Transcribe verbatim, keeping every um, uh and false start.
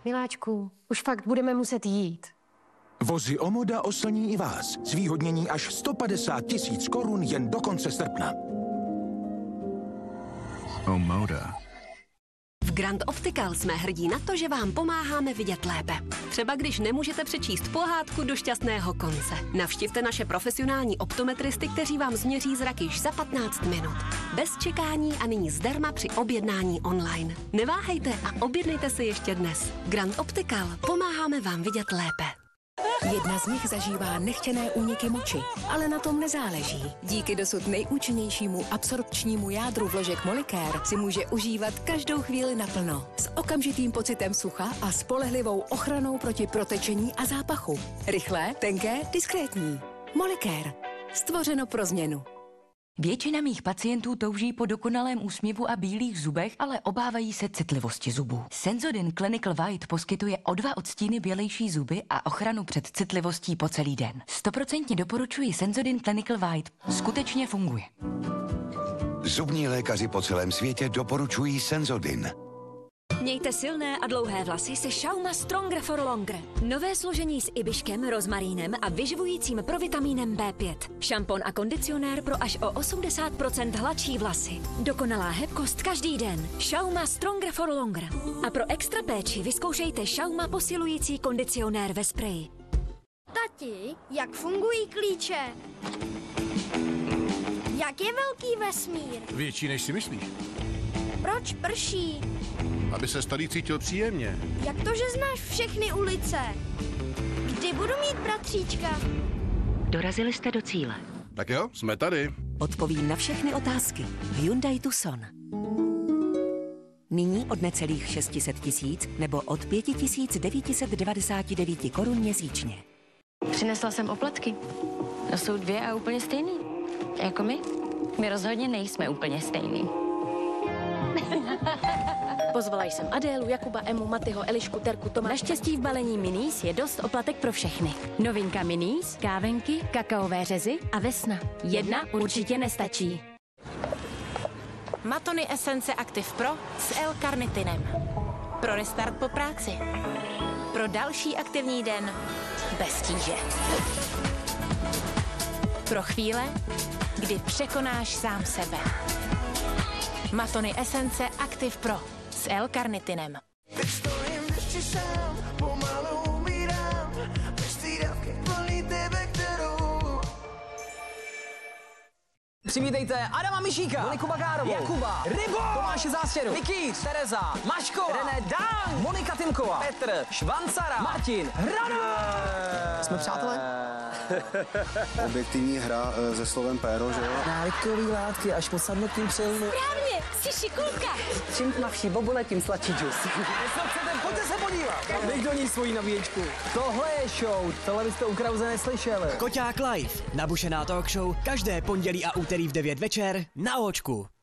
Miláčku, už fakt budeme muset jít. Vozy Omoda oslní i vás. Zvýhodnění až sto padesát tisíc korun jen do konce srpna. Omoda. V Grand Optical jsme hrdí na to, že vám pomáháme vidět lépe. Třeba když nemůžete přečíst pohádku do šťastného konce. Navštivte naše profesionální optometristy, kteří vám změří zrak již za patnáct minut. Bez čekání a nyní zdarma při objednání online. Neváhejte a objednejte si ještě dnes. Grand Optical. Pomáháme vám vidět lépe. Jedna z nich zažívá nechtěné úniky moči, ale na tom nezáleží. Díky dosud nejúčinnějšímu absorpčnímu jádru vložek Molicare si může užívat každou chvíli naplno. S okamžitým pocitem sucha a spolehlivou ochranou proti protečení a zápachu. Rychlé, tenké, diskrétní. Molicare. Stvořeno pro změnu. Většina mých pacientů touží po dokonalém úsměvu a bílých zubech, ale obávají se citlivosti zubů. Sensodyne Clinical White poskytuje o dva odstíny bělejší zuby a ochranu před citlivostí po celý den. Stoprocentně doporučuji Sensodyne Clinical White. Skutečně funguje. Zubní lékaři po celém světě doporučují Sensodyne. Mějte silné a dlouhé vlasy se Schauma Stronger for Longer. Nové složení s ibiškem, rozmarínem a vyživujícím provitamínem bé pět. Šampon a kondicionér pro až o osmdesát procent hladší vlasy. Dokonalá hebkost každý den. Schauma Stronger for Longer. A pro extra péči vyzkoušejte Schauma posilující kondicionér ve spreji. Tati, jak fungují klíče? Jak je velký vesmír? Větší, než si myslíš. Proč prší? Aby se starý cítil příjemně. Jak to, že znáš všechny ulice? Kdy budu mít bratříčka? Dorazili jste do cíle. Tak jo, jsme tady. Odpovím na všechny otázky v Hyundai Tucson. Nyní od necelých šest set tisíc nebo od pět tisíc devět set devadesát devět korun měsíčně. Přinesla jsem oplatky. No jsou dvě a úplně stejný. Jako my. My rozhodně nejsme úplně stejný. Pozvala jsem Adélu, Jakuba, Emu, Matyho, Elišku, Terku, Toma. Naštěstí v balení Minis je dost oplatek pro všechny. Novinka Minis, kávenky, kakaové řezy a vesna. Jedna určitě nestačí. Matony Essence Active Pro s L-karnitinem. Pro restart po práci. Pro další aktivní den bez tíže. Pro chvíle, kdy překonáš sám sebe. Matony Essence Active Pro s L-karnitinem. Teď stojím, když ti sám pomalu umírám, bez té dávky plný tebe, kterou... Přivítejte Adama Mišíka, Moniku Bagárovou, Jakuba, Rybo, Tomáše Zástěru, Vicky, Tereza, Maškova, René Dan, Monika Timková, Petr, Švancara, Martin, Hranu. Jsme přátelé? Objektivní hra se slovem péro, že jo? Návykový látky až po samotným přilnu. Správně, jsi šikulka. Čím tmavší bobule, tím sladší džus. Pojďte se podívat. Dej do ní svoji nabíječku. Tohle je show, tohle byste u Krause neslyšeli. Koťák Live, nabušená talk show, každé pondělí a úterý v devět večer na Óčku.